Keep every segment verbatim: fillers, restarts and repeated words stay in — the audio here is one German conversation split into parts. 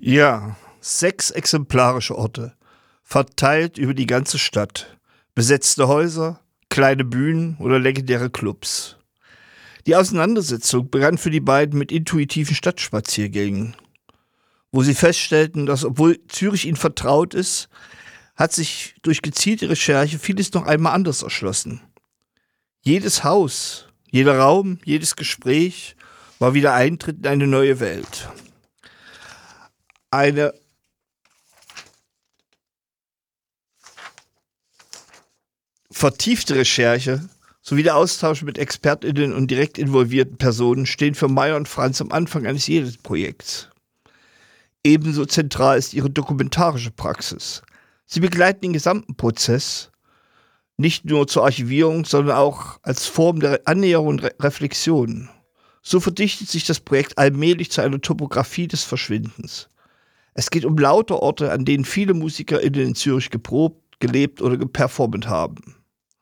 Ja, sechs exemplarische Orte, verteilt über die ganze Stadt. Besetzte Häuser, kleine Bühnen oder legendäre Clubs. Die Auseinandersetzung begann für die beiden mit intuitiven Stadtspaziergängen, wo sie feststellten, dass, obwohl Zürich ihnen vertraut ist, hat sich durch gezielte Recherche vieles noch einmal anders erschlossen. Jedes Haus, jeder Raum, jedes Gespräch war wieder Eintritt in eine neue Welt. Eine vertiefte Recherche sowie der Austausch mit ExpertInnen und direkt involvierten Personen stehen für Meyer und Franz am Anfang eines jeden Projekts. Ebenso zentral ist ihre dokumentarische Praxis. Sie begleiten den gesamten Prozess, nicht nur zur Archivierung, sondern auch als Form der Annäherung und Re- Reflexion. So verdichtet sich das Projekt allmählich zu einer Topographie des Verschwindens. Es geht um lauter Orte, an denen viele MusikerInnen in Zürich geprobt, gelebt oder geperformt haben.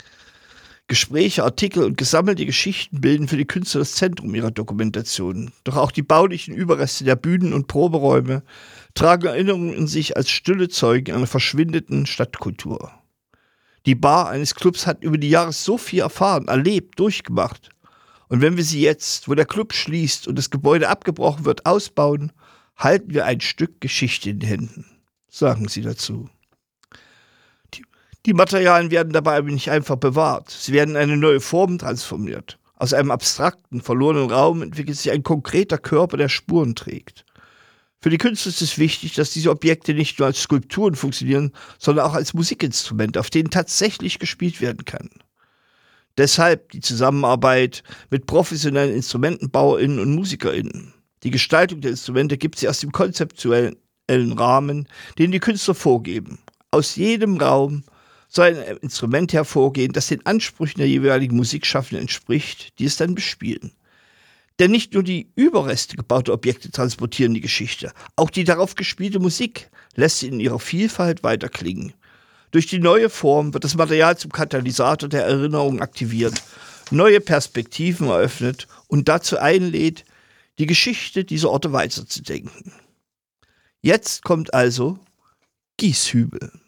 Gespräche, Artikel und gesammelte Geschichten bilden für die Künstler das Zentrum ihrer Dokumentation. Doch auch die baulichen Überreste der Bühnen und Proberäume tragen Erinnerungen in sich als stille Zeugen einer verschwindenden Stadtkultur. Die Bar eines Clubs hat über die Jahre so viel erfahren, erlebt, durchgemacht. Und wenn wir sie jetzt, wo der Club schließt und das Gebäude abgebrochen wird, ausbauen, halten wir ein Stück Geschichte in den Händen. Sagen sie dazu. Die, die Materialien werden dabei aber nicht einfach bewahrt. Sie werden in eine neue Form transformiert. Aus einem abstrakten, verlorenen Raum entwickelt sich ein konkreter Körper, der Spuren trägt. Für die Künstler ist es wichtig, dass diese Objekte nicht nur als Skulpturen funktionieren, sondern auch als Musikinstrumente, auf denen tatsächlich gespielt werden kann. Deshalb die Zusammenarbeit mit professionellen InstrumentenbauerInnen und MusikerInnen. Die Gestaltung der Instrumente gibt sie aus dem konzeptuellen Rahmen, den die Künstler vorgeben. Aus jedem Raum soll ein Instrument hervorgehen, das den Ansprüchen der jeweiligen Musikschaffenden entspricht, die es dann bespielen. Denn nicht nur die Überreste gebauter Objekte transportieren die Geschichte, auch die darauf gespielte Musik lässt sie in ihrer Vielfalt weiterklingen. Durch die neue Form wird das Material zum Katalysator der Erinnerung aktiviert, neue Perspektiven eröffnet und dazu einlädt, die Geschichte dieser Orte weiterzudenken. Jetzt kommt also Gieshübel.